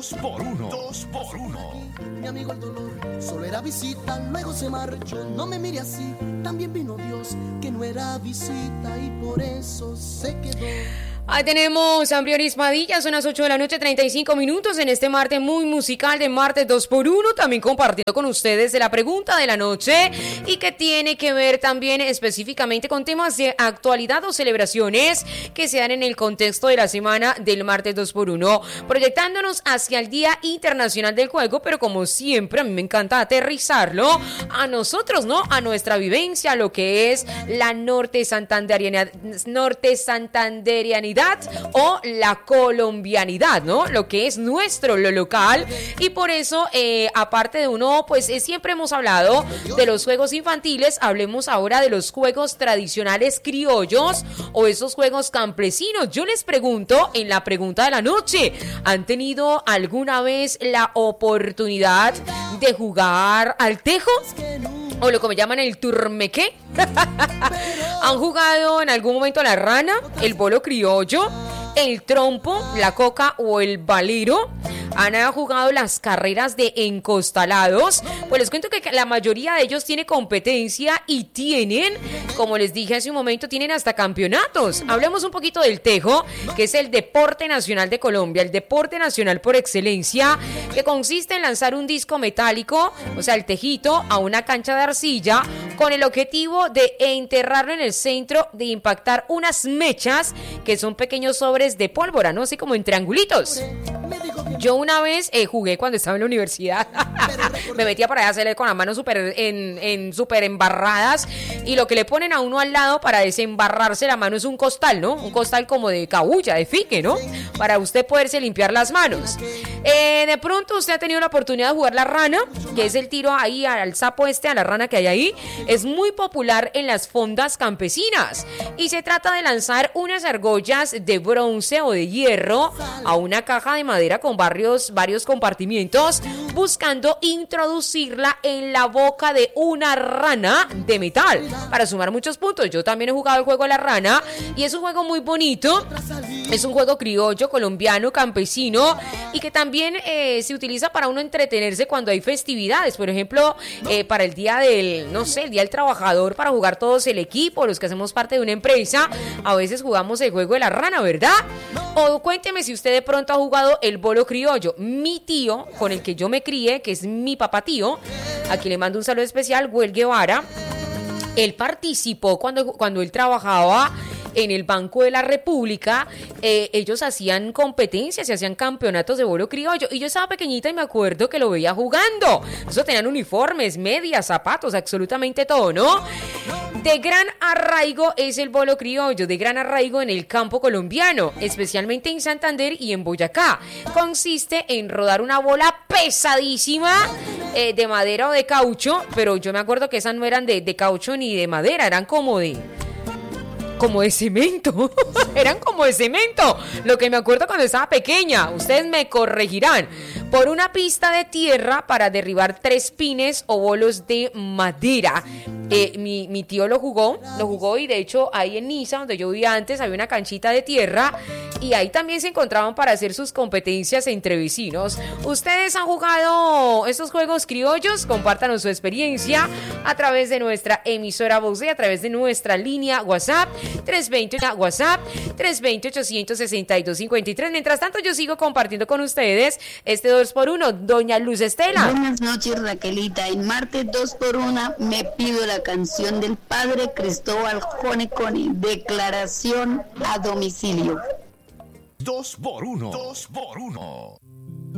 2x1. 2x1. Mi amigo el dolor solo era visita, luego se marchó. No me mire así, también vino Dios, que no era visita y por eso se quedó. Ahí tenemos a Ambrionis Padilla, son las 8 de la noche, 35 minutos en este martes muy musical de martes 2x1, también compartiendo con ustedes de la pregunta de la noche y que tiene que ver también específicamente con temas de actualidad o celebraciones que se dan en el contexto de la semana del martes 2x1, proyectándonos hacia el Día Internacional del Juego, pero como siempre a mí me encanta aterrizarlo a nosotros, ¿no? A nuestra vivencia, a lo que es la norte santanderianidad o la colombianidad, ¿no? Lo que es nuestro, lo local. Y por eso, aparte de uno, pues siempre hemos hablado de los juegos infantiles, hablemos ahora de los juegos tradicionales criollos o esos juegos campesinos. Yo les pregunto en la pregunta de la noche, ¿han tenido alguna vez la oportunidad de jugar al tejo? O lo que me llaman el turmequé. ¿Han jugado en algún momento la rana, el bolo criollo, el trompo, la coca o el valero? ¿Han jugado las carreras de encostalados? Pues les cuento que la mayoría de ellos tiene competencia y tienen, como les dije hace un momento, tienen hasta campeonatos. Hablemos un poquito del tejo, que es el deporte nacional de Colombia, el deporte nacional por excelencia, que consiste en lanzar un disco metálico, o sea, el tejito, a una cancha de arcilla, con el objetivo de enterrarlo en el centro, de impactar unas mechas, que son pequeños sobres de pólvora, ¿no? Así como en triangulitos. Yo una vez jugué cuando estaba en la universidad. Me metía por allá a hacerle con las manos súper embarradas. Y lo que le ponen a uno al lado para desembarrarse la mano es un costal, ¿no? Un costal como de cabuya, de fique, ¿no? Para usted poderse limpiar las manos. De pronto usted ha tenido la oportunidad de jugar la rana, que es el tiro ahí al sapo a la rana que hay ahí. Es muy popular en las fondas campesinas. Y se trata de lanzar unas argollas de bronce o de hierro a una caja de madera con varios compartimientos, buscando introducirla en la boca de una rana de metal para sumar muchos puntos. Yo también he jugado el juego de la rana y es un juego muy bonito. Es un juego criollo, colombiano, campesino y que también se utiliza para uno entretenerse cuando hay festividades. Por ejemplo, para el día el día del trabajador, para jugar todos el equipo, los que hacemos parte de una empresa, a veces jugamos el juego de la rana, ¿verdad? O cuénteme si usted de pronto ha jugado el bolo criollo. Mi tío, con el que yo me crié, que es mi papá tío, aquí le mando un saludo especial, Güel Guevara, él participó cuando él trabajaba en el Banco de la República. Ellos hacían competencias y hacían campeonatos de bolo criollo y yo estaba pequeñita y me acuerdo que lo veía jugando. Eso tenían uniformes, medias, zapatos, absolutamente todo, ¿no? De gran arraigo es el bolo criollo, de gran arraigo en el campo colombiano, especialmente en Santander y en Boyacá. Consiste en rodar una bola pesadísima de madera o de caucho, pero yo me acuerdo que esas no eran de caucho ni de madera, eran como de cemento. Eran como de cemento. Lo que me acuerdo cuando estaba pequeña. Ustedes me corregirán. Por una pista de tierra para derribar 3 pines o bolos de madera. Mi tío lo jugó y de hecho ahí en Niza, donde yo vivía antes, había una canchita de tierra y ahí también se encontraban para hacer sus competencias entre vecinos. ¿Ustedes han jugado estos juegos criollos? Compártanos su experiencia a través de nuestra emisora Voz D, a través de nuestra línea WhatsApp 320-862-53. Mientras tanto yo sigo compartiendo con ustedes este 2x1. Doña Luz Estela. Buenas noches, Raquelita. En martes 2x1 me pido la canción del padre Cristóbal Jone Cone, Declaración a Domicilio. 2x1.